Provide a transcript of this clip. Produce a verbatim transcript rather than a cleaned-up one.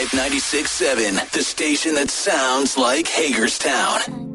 ninety-six point seven, the station that sounds like Hagerstown.